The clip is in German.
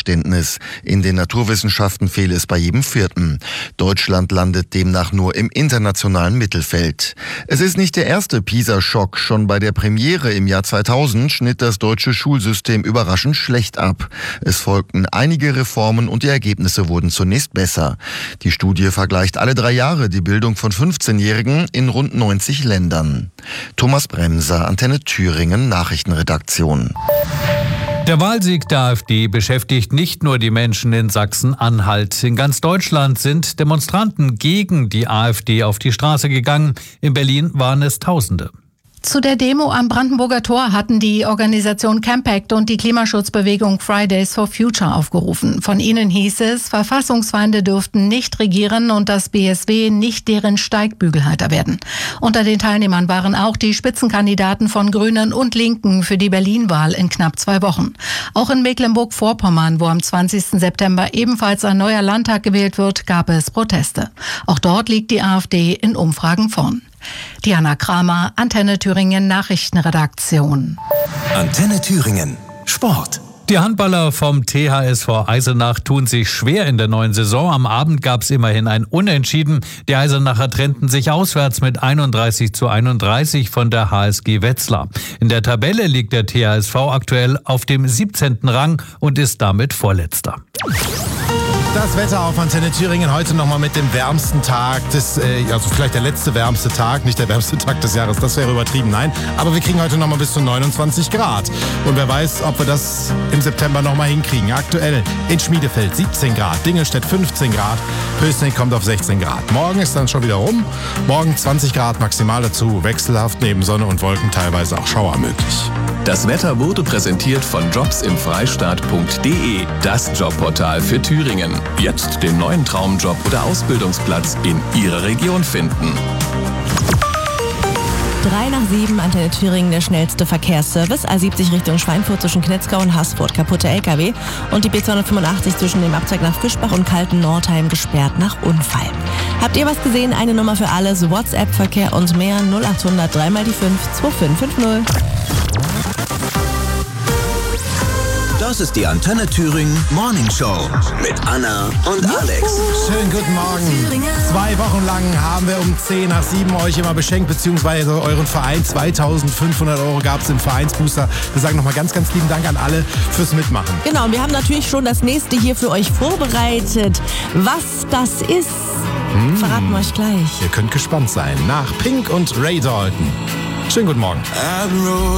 Sprachverständnis. In den Naturwissenschaften fehle es bei jedem Vierten. Deutschland landet demnach nur im internationalen Mittelfeld. Es ist nicht der erste PISA-Schock. Schon bei der Premiere im Jahr 2000 schnitt das deutsche Schulsystem überraschend schlecht ab. Es folgten einige Reformen und die Ergebnisse wurden zunächst besser. Die Studie vergleicht alle 3 Jahre die Bildung von 15-Jährigen in rund 90 Ländern. Thomas Bremser, Antenne Thüringen, Nachrichtenredaktion. Der Wahlsieg der AfD beschäftigt nicht nur die Menschen in Sachsen-Anhalt. In ganz Deutschland sind Demonstranten gegen die AfD auf die Straße gegangen. In Berlin waren es Tausende. Zu der Demo am Brandenburger Tor hatten die Organisation Campact und die Klimaschutzbewegung Fridays for Future aufgerufen. Von ihnen hieß es, Verfassungsfeinde dürften nicht regieren und das BSW nicht deren Steigbügelhalter werden. Unter den Teilnehmern waren auch die Spitzenkandidaten von Grünen und Linken für die Berlin-Wahl in knapp 2 Wochen. Auch in Mecklenburg-Vorpommern, wo am 20. September ebenfalls ein neuer Landtag gewählt wird, gab es Proteste. Auch dort liegt die AfD in Umfragen vorn. Diana Kramer, Antenne Thüringen Nachrichtenredaktion. Antenne Thüringen Sport. Die Handballer vom THSV Eisenach tun sich schwer in der neuen Saison. Am Abend gab es immerhin ein Unentschieden. Die Eisenacher trennten sich auswärts mit 31:31 von der HSG Wetzlar. In der Tabelle liegt der THSV aktuell auf dem 17. Rang und ist damit Vorletzter. Das Wetter auf Antenne Thüringen heute nochmal mit dem wärmsten Tag also vielleicht der letzte wärmste Tag, nicht der wärmste Tag des Jahres, das wäre übertrieben, nein. Aber wir kriegen heute nochmal bis zu 29 Grad. Und wer weiß, ob wir das im September nochmal hinkriegen. Aktuell in Schmiedefeld 17 Grad, Dingelstedt 15 Grad, Pößneck kommt auf 16 Grad. Morgen ist dann schon wieder rum. Morgen 20 Grad maximal dazu, wechselhaft neben Sonne und Wolken, teilweise auch Schauer möglich. Das Wetter wurde präsentiert von jobsimfreistaat.de, das Jobportal für Thüringen. Jetzt den neuen Traumjob oder Ausbildungsplatz in Ihrer Region finden. 6:03, Antenne Thüringen, der schnellste Verkehrsservice. A70 Richtung Schweinfurt zwischen Knetzgau und Haßfurt, kaputte LKW. Und die B285 zwischen dem Abzweig nach Fischbach und Kalten-Nordheim gesperrt nach Unfall. Habt ihr was gesehen? Eine Nummer für alles, WhatsApp-Verkehr und mehr 0800 3 mal die 5 2550. Das ist die Antenne Thüringen Morning Show mit Anna und Alex. Schönen guten Morgen. 2 Wochen lang haben wir um 6:10 euch immer beschenkt, beziehungsweise euren Verein. 2.500 € gab es im Vereinsbooster. Wir sagen nochmal ganz, ganz lieben Dank an alle fürs Mitmachen. Genau, und wir haben natürlich schon das nächste hier für euch vorbereitet. Was das ist, verraten wir euch gleich. Ihr könnt gespannt sein. Nach Pink und Ray Dalton. Schönen guten Morgen.